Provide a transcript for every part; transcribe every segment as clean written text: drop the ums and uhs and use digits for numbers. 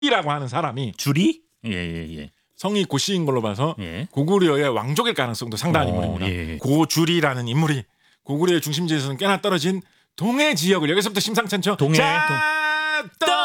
이라고 하는 사람이 줄이? 예. 성이 고씨인 걸로 봐서 예. 고구려의 왕족일 가능성도 상당한 인물입니다. 예. 고줄이라는 인물이 고구려의 중심지에서는 꽤나 떨어진 동해 지역을 여기서부터 심상찮죠. 동해, 자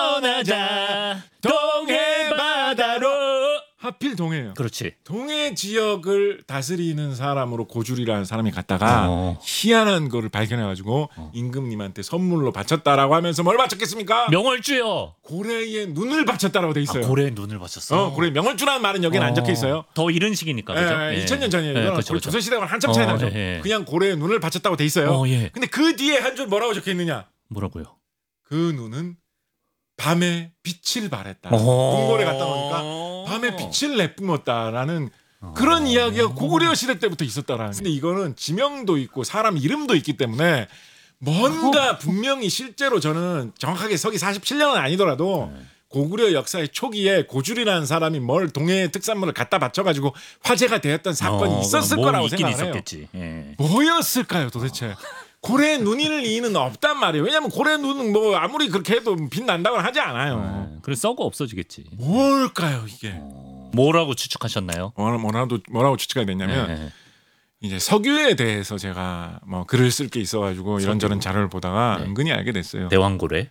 떠나자 동해 바다로. 하필 동해예요. 그렇지. 동해 지역을 다스리는 사람으로 고줄이라는 사람이 갔다가 희한한 거를 발견해가지고 임금님한테 선물로 바쳤다라고 하면서 뭘 바쳤겠습니까? 명월주요. 고래의 눈을 바쳤다라고 돼 있어요. 고래의 눈을 바쳤어. 고래 명월주라는 말은 여기는 안 적혀 있어요. 더 이른 시기니까. 그죠? 2000년 전이에요. 그렇죠. 조선시대와는 한참 차이 나죠. 그냥 고래의 눈을 바쳤다고 돼 있어요. 근데 그 뒤에 한 줄 뭐라고 적혀 있느냐? 뭐라고요? 그 눈은 밤에 빛을 발했다. 궁궐에 갔다 오니까 밤에 빛을 내뿜었다라는 그런 이야기가 고구려 시대 때부터 있었다라는. 근데 이거는 지명도 있고 사람 이름도 있기 때문에 뭔가 분명히 실제로 저는 정확하게 서기 47년은 아니더라도 고구려 역사의 초기에 고줄이라는 사람이 뭘 동해 특산물을 갖다 바쳐가지고 화제가 되었던 사건이 있었을 거라고 생각해요. 뭐였을까요 도대체? 고래 눈일 리는 없단 말이에요. 왜냐하면 고래 눈은 뭐 아무리 그렇게 해도 빛 난다고 하지 않아요. 그래서 썩어 없어지겠지. 뭘까요 이게? 뭐라고 추측하셨나요? 뭐라고 추측이 됐냐면 이제 석유에 대해서 제가 뭐 글을 쓸 게 있어가지고 이런저런 자료를 보다가 은근히 알게 됐어요. 대왕고래.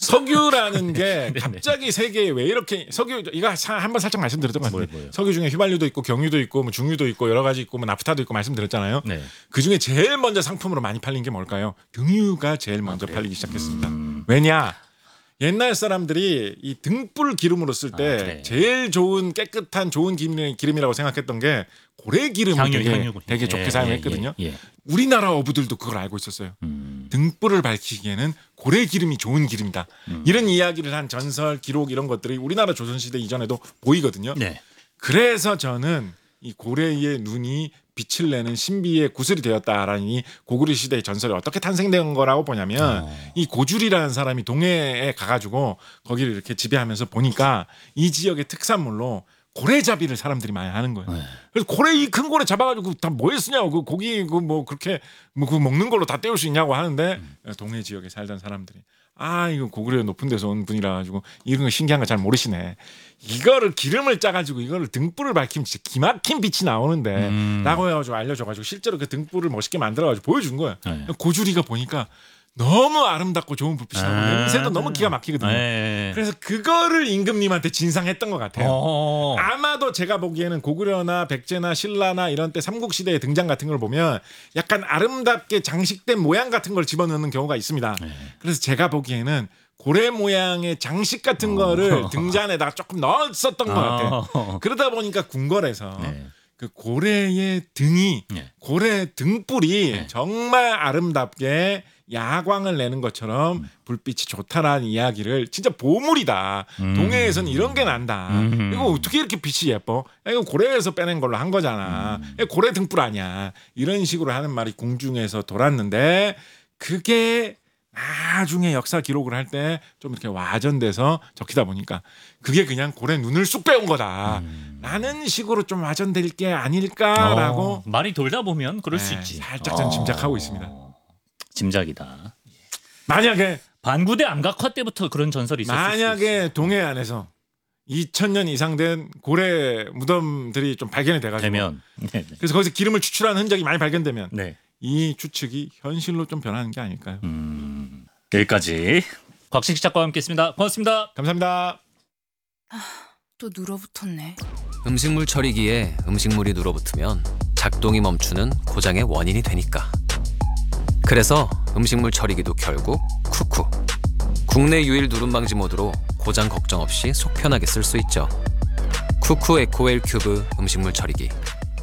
석유라는 게 갑자기 세계에 왜 이렇게 석유 이거 한번 살짝 말씀드렸던 것 같은데 뭐예요? 석유 중에 휘발유도 있고 경유도 있고 뭐 중유도 있고 여러 가지 있고 뭐 나프타도 있고 말씀드렸잖아요. 그 중에 제일 먼저 상품으로 많이 팔린 게 뭘까요? 경유가 제일 먼저 팔리기 시작했습니다. 왜냐? 옛날 사람들이 이 등불 기름으로 쓸 때 제일 좋은 깨끗한 좋은 기름이라고 생각했던 게 고래 기름을 되게 좋게 사용했거든요. 우리나라 어부들도 그걸 알고 있었어요. 등불을 밝히기에는 고래 기름이 좋은 기름이다. 이런 이야기를 한 전설, 기록 이런 것들이 우리나라 조선시대 이전에도 보이거든요. 그래서 저는 이 고래의 눈이 빛을 내는 신비의 구슬이 되었다라는 이 고구려 시대의 전설이 어떻게 탄생된 거라고 보냐면 이 고줄이라는 사람이 동해에 가가지고 거기를 이렇게 지배하면서 보니까 이 지역의 특산물로 고래잡이를 사람들이 많이 하는 거예요. 그래서 고래 이 큰 고래 잡아가지고 다 뭐에 쓰냐고 그 고기 그 뭐 그렇게 뭐 그 먹는 걸로 다 때울 수 있냐고 하는데 동해 지역에 살던 사람들이 이거 고구려 높은 데서 온 분이라 가지고 이런 거 신기한 거 잘 모르시네. 이거를 기름을 짜가지고 이거를 등불을 밝히면 진짜 기막힌 빛이 나오는데 라고 해가지고 알려줘가지고 실제로 그 등불을 멋있게 만들어가지고 보여준 거예요. 고줄이가 보니까 너무 아름답고 좋은 불빛이 나고 냄새도 너무 기가 막히거든요. 그래서 그거를 임금님한테 진상했던 것 같아요. 아마도 제가 보기에는 고구려나 백제나 신라나 이런 때 삼국시대의 등장 같은 걸 보면 약간 아름답게 장식된 모양 같은 걸 집어넣는 경우가 있습니다. 그래서 제가 보기에는 고래 모양의 장식 같은 거를 등잔에다가 조금 넣었었던 것 같아요. 그러다 보니까 궁궐에서 그 고래의 등이 고래 등불이 정말 아름답게 야광을 내는 것처럼 불빛이 좋다라는 이야기를 진짜 보물이다. 동해에서는 이런 게 난다. 이거 어떻게 이렇게 빛이 예뻐? 이거 고래에서 빼낸 걸로 한 거잖아. 고래 등불 아니야. 이런 식으로 하는 말이 궁중에서 돌았는데 그게 나중에 역사 기록을 할 때 좀 이렇게 와전돼서 적히다 보니까 그게 그냥 고래 눈을 쑥 빼온 거다. 라는 식으로 좀 와전될 게 아닐까라고 말이 돌다 보면 그럴 수 있지. 살짝 전 짐작하고 있습니다. 짐작이다. 만약에 반구대 암각화 때부터 그런 전설이 있었을 만약에 동해 안에서 2000년 이상 된 고래 무덤들이 좀 발견이 돼가지고 되면 그래서 거기서 기름을 추출하는 흔적이 많이 발견되면 이 추측이 현실로 좀 변하는 게 아닐까요? 여기까지 곽신식 작가와 함께했습니다. 고맙습니다. 감사합니다. 또 눌어붙었네. 음식물 처리기에 음식물이 눌어붙으면 작동이 멈추는 고장의 원인이 되니까. 그래서 음식물 처리기도 결국 쿠쿠. 국내 유일 누름 방지 모드로 고장 걱정 없이 속 편하게 쓸 수 있죠. 쿠쿠 에코웰 큐브 음식물 처리기.